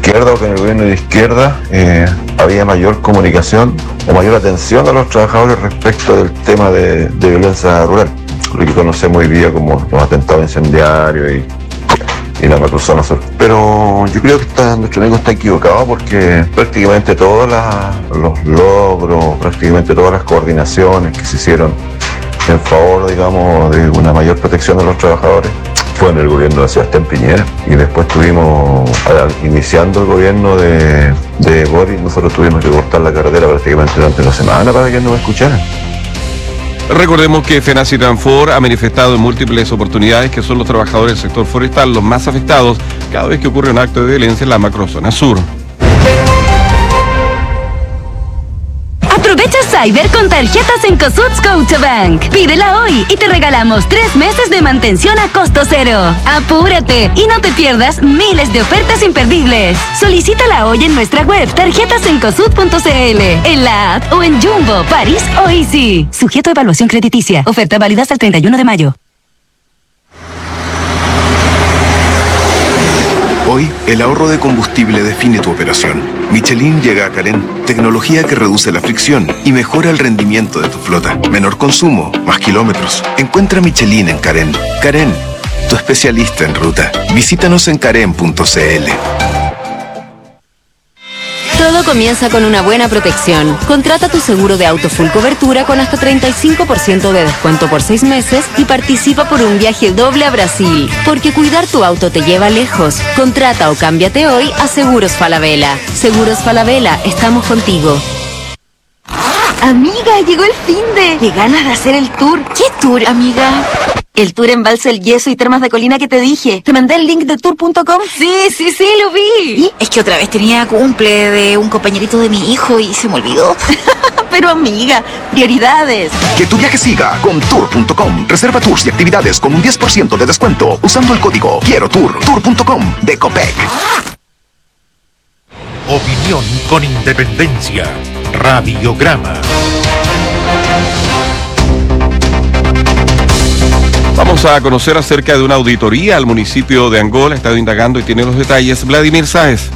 izquierda o que en el gobierno de izquierda había mayor comunicación o mayor atención a los trabajadores respecto del tema de violencia rural, lo que conocemos hoy día como los atentados incendiarios y la macrozona sur. Pero yo creo que nuestro amigo está equivocado, porque prácticamente todos los logros, prácticamente todas las coordinaciones que se hicieron en favor, digamos, de una mayor protección de los trabajadores fue en el gobierno de Sebastián Piñera, y después tuvimos, iniciando el gobierno de Boris, nosotros tuvimos que cortar la carretera prácticamente durante una semana para que no me escucharan. Recordemos que FENACI Tranfor ha manifestado en múltiples oportunidades que son los trabajadores del sector forestal los más afectados cada vez que ocurre un acto de violencia en la macrozona sur. Aprovecha Cyber con tarjetas en Cosut Scotiabank. Pídela hoy y te regalamos 3 meses de mantención a costo cero. ¡Apúrate! Y no te pierdas miles de ofertas imperdibles. Solicítala hoy en nuestra web tarjetasencosut.cl, en la app o en Jumbo, París o Easy. Sujeto a evaluación crediticia. Oferta válida hasta el 31 de mayo. Hoy, el ahorro de combustible define tu operación. Michelin llega a Carén, tecnología que reduce la fricción y mejora el rendimiento de tu flota. Menor consumo, más kilómetros. Encuentra Michelin en Carén. Carén, tu especialista en ruta. Visítanos en carén.cl. Todo comienza con una buena protección. Contrata tu seguro de auto full cobertura con hasta 35% de descuento por 6 meses y participa por un viaje doble a Brasil. Porque cuidar tu auto te lleva lejos. Contrata o cámbiate hoy a Seguros Falabella. Seguros Falabella, estamos contigo. Amiga, llegó el finde. ¡Qué ganas de hacer el tour! ¿Qué tour, amiga? El tour en Balsa El Yeso y Termas de Colina que te dije. ¿Te mandé el link de tour.com? Sí, lo vi. ¿Y? Es que otra vez tenía cumple de un compañerito de mi hijo y se me olvidó. Pero amiga, prioridades. Que tu viaje siga con tour.com. Reserva tours y actividades con un 10% de descuento usando el código Quiero Tour. Tour.com de Copec. Opinión con independencia. Radiograma. Vamos a conocer acerca de una auditoría al municipio de Angol. Ha estado indagando y tiene los detalles Vladimir Sáez.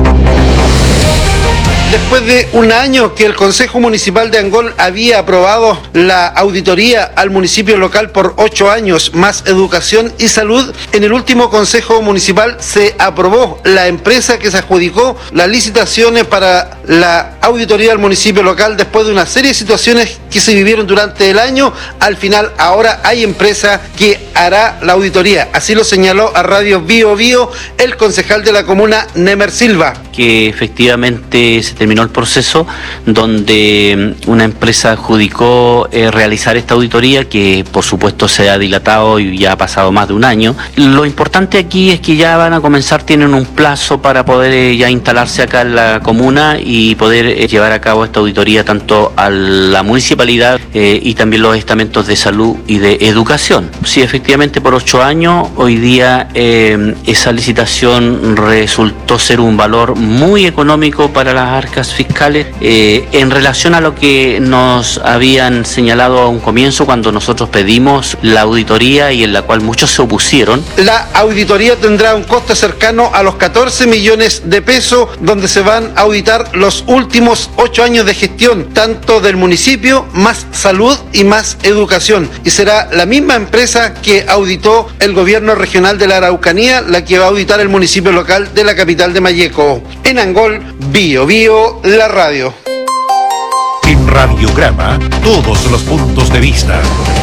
Después de un año que el Consejo Municipal de Angol había aprobado la auditoría al municipio local por 8 años, más educación y salud, en el último Consejo Municipal se aprobó la empresa que se adjudicó las licitaciones para la auditoría al municipio local después de una serie de situaciones que se vivieron durante el año. Al final, ahora hay empresa que hará la auditoría. Así lo señaló a Radio Bio Bio el concejal de la comuna, Nemer Silva. Que efectivamente se terminó el proceso donde una empresa adjudicó realizar esta auditoría, que por supuesto se ha dilatado y ya ha pasado más de un año. Lo importante aquí es que ya van a comenzar, tienen un plazo para poder ya instalarse acá en la comuna y poder llevar a cabo esta auditoría tanto a la municipalidad y también los estamentos de salud y de educación. Sí, efectivamente por 8 años, hoy día esa licitación resultó ser un valor muy económico para las arcas fiscales en relación a lo que nos habían señalado a un comienzo cuando nosotros pedimos la auditoría y en la cual muchos se opusieron. La auditoría tendrá un coste cercano a los 14 millones de pesos, donde se van a auditar los últimos 8 años de gestión, tanto del municipio, más salud y más educación. Y será la misma empresa que auditó el gobierno regional de la Araucanía la que va a auditar el municipio local de la capital de Malleco. En Angol, Bio Bio, la radio. En Radiograma, todos los puntos de vista.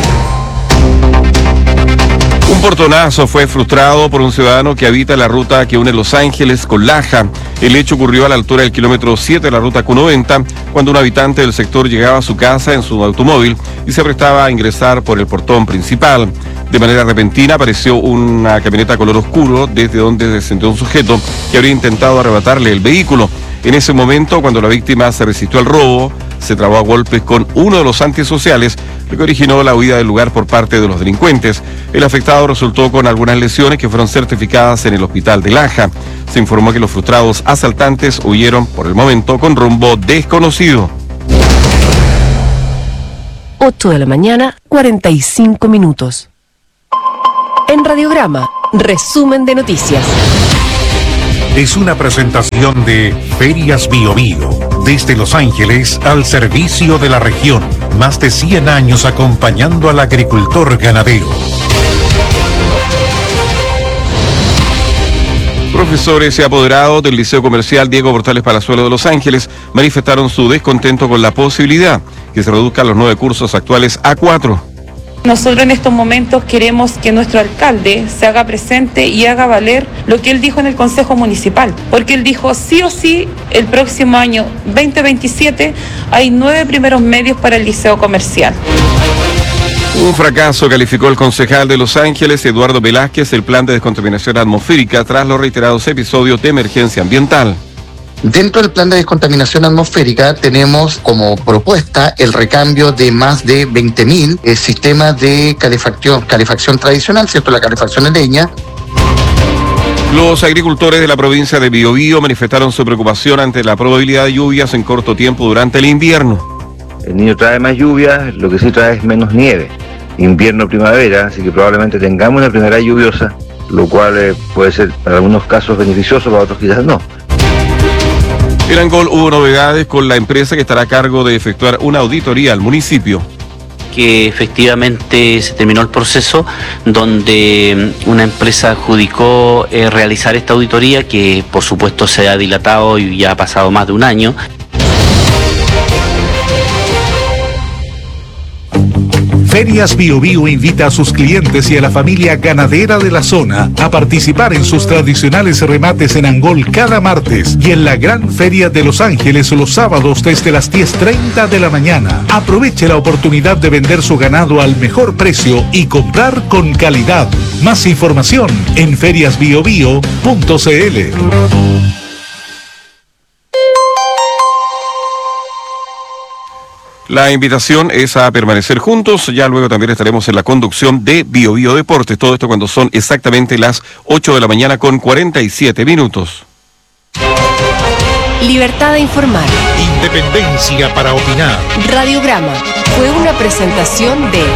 Un portonazo fue frustrado por un ciudadano que habita la ruta que une Los Ángeles con Laja. El hecho ocurrió a la altura del kilómetro 7 de la ruta Q90, cuando un habitante del sector llegaba a su casa en su automóvil y se prestaba a ingresar por el portón principal. De manera repentina apareció una camioneta color oscuro desde donde descendió un sujeto que habría intentado arrebatarle el vehículo. En ese momento, cuando la víctima se resistió al robo, se trabó a golpes con uno de los antisociales, lo que originó la huida del lugar por parte de los delincuentes. El afectado resultó con algunas lesiones que fueron certificadas en el hospital de Laja. Se informó que los frustrados asaltantes huyeron por el momento con rumbo desconocido. 8 de la mañana, 45 minutos. En Radiograma, resumen de noticias. es una presentación de Ferias Bio Bio. Desde Los Ángeles al servicio de la región. Más de 100 años acompañando al agricultor ganadero. Profesores y apoderados del Liceo Comercial Diego Portales Palazuelo de Los Ángeles manifestaron su descontento con la posibilidad que se reduzcan los 9 cursos actuales a 4. Nosotros en estos momentos queremos que nuestro alcalde se haga presente y haga valer lo que él dijo en el Consejo Municipal, porque él dijo sí o sí el próximo año 2027 hay 9 primeros medios para el Liceo Comercial. Un fracaso calificó el concejal de Los Ángeles, Eduardo Velázquez, el plan de descontaminación atmosférica tras los reiterados episodios de emergencia ambiental. Dentro del plan de descontaminación atmosférica tenemos como propuesta el recambio de más de 20.000 sistemas de calefacción tradicional, ¿cierto? La calefacción de leña. Los agricultores de la provincia de Biobío manifestaron su preocupación ante la probabilidad de lluvias en corto tiempo durante el invierno. El Niño trae más lluvias, lo que sí trae es menos nieve, invierno-primavera, así que probablemente tengamos una primavera lluviosa, lo cual puede ser para algunos casos beneficioso, para otros quizás no. En Angol hubo novedades con la empresa que estará a cargo de efectuar una auditoría al municipio. Que efectivamente se terminó el proceso donde una empresa adjudicó realizar esta auditoría que por supuesto se ha dilatado y ya ha pasado más de un año. Ferias Bio Bio invita a sus clientes y a la familia ganadera de la zona a participar en sus tradicionales remates en Angol cada martes y en la Gran Feria de Los Ángeles los sábados desde las 10:30 de la mañana. Aproveche la oportunidad de vender su ganado al mejor precio y comprar con calidad. Más información en feriasbiobio.cl. La invitación es a permanecer juntos, ya luego también estaremos en la conducción de Bio Bio Deportes, todo esto cuando son exactamente las 8 de la mañana con 47 minutos. Libertad de informar. Independencia para opinar. Radiograma fue una presentación de...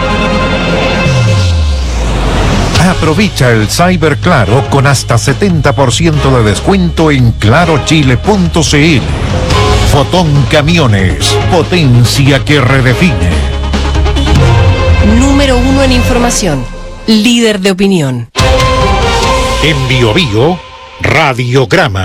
Aprovecha el Cyber Claro con hasta 70% de descuento en clarochile.cl. Fotón Camiones, potencia que redefine. Número 1 en información, líder de opinión. En Bio Bio, Radiograma.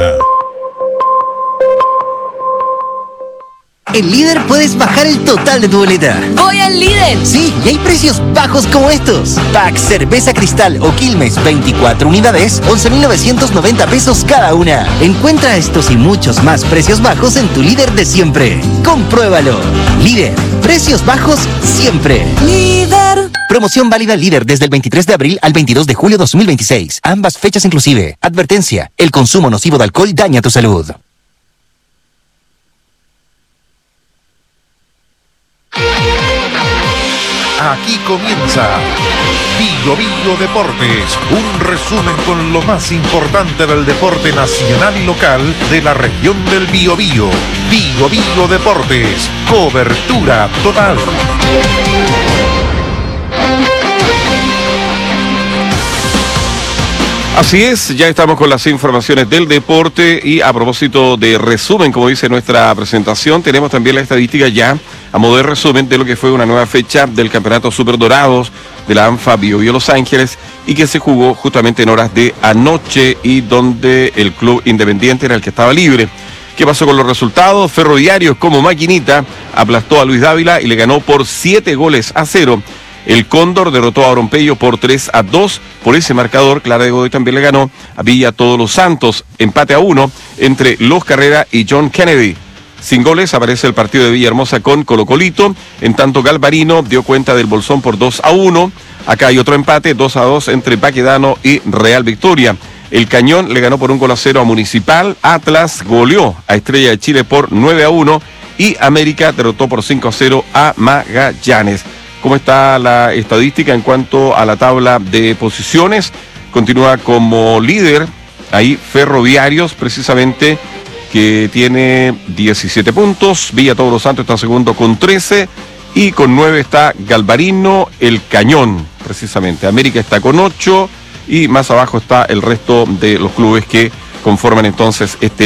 En Líder puedes bajar el total de tu boleta. ¡Voy al Líder! Sí, y hay precios bajos como estos. Pack Cerveza Cristal o Quilmes 24 unidades, 11.990 pesos cada una. Encuentra estos y muchos más precios bajos en tu Líder de siempre. Compruébalo. Líder, precios bajos siempre. Líder. Promoción válida Líder desde el 23 de abril al 22 de julio 2026. Ambas fechas inclusive. Advertencia, el consumo nocivo de alcohol daña tu salud. Aquí comienza Bio Bio Deportes, un resumen con lo más importante del deporte nacional y local de la región del Biobío. Bio Bio Deportes, cobertura total. Así es, ya estamos con las informaciones del deporte y a propósito de resumen, como dice nuestra presentación, tenemos también la estadística ya a modo de resumen de lo que fue una nueva fecha del Campeonato Super Dorados de la ANFA Bio Bio Los Ángeles y que se jugó justamente en horas de anoche y donde el club independiente era el que estaba libre. ¿Qué pasó con los resultados? Ferroviarios como maquinita aplastó a Luis Dávila y le ganó por 7-0. El Cóndor derrotó a Orompeyo por 3-2. Por ese marcador, Clara de Godoy también le ganó a Villa Todos los Santos. Empate a 1 entre Los Carrera y John Kennedy. Sin goles aparece el partido de Villahermosa con Colo-Colito. En tanto, Galvarino dio cuenta del Bolsón por 2-1. Acá hay otro empate, 2-2 entre Baquedano y Real Victoria. El Cañón le ganó por 1-0 a Municipal. Atlas goleó a Estrella de Chile por 9-1. Y América derrotó por 5-0 a Magallanes. ¿Cómo está la estadística en cuanto a la tabla de posiciones? Continúa como líder ahí Ferroviarios, precisamente, que tiene 17 puntos. Villa Todos los Santos está segundo con 13. Y con 9 está Galvarino, el Cañón, precisamente. América está con 8. Y más abajo está el resto de los clubes que conforman entonces este